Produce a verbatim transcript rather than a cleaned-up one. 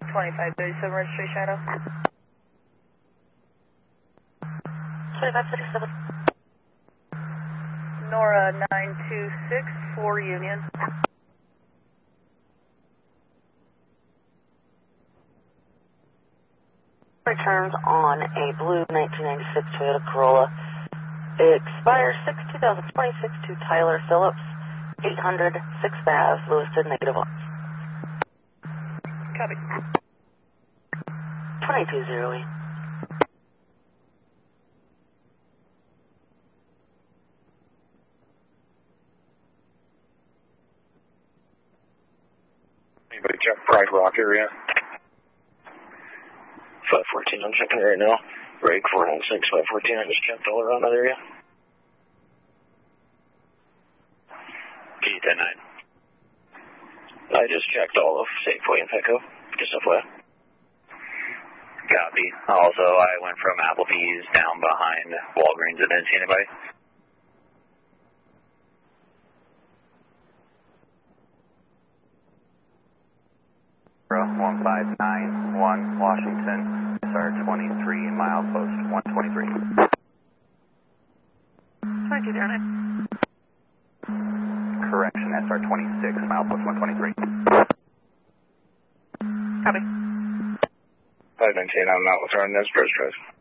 twenty-five thirty-seven registry shadow. twenty-five thirty-seven. Nora nine two six, four Union. Returns on a blue nineteen ninety-six Toyota Corolla. It expires six two thousand twenty-six to Tyler Phillips, eight hundred sixth Avenue, Lewiston, negative one. Copy. twenty-two zero eight. Anybody check Pride Rock area? five fourteen, I'm checking right now. Break four nine six, five fourteen, I just checked all around that area. K ten nine. I just checked all of Safeway and Petco, just F Y I. Copy. Also, I went from Applebee's down behind Walgreens and didn't see anybody. one five nine one Washington, S R twenty-three, milepost one twenty-three. twenty-two zero nine. Correction, S R twenty-six, milepost one twenty-three. Copy. five nineteen, I'm not with our Nez Perce Drive.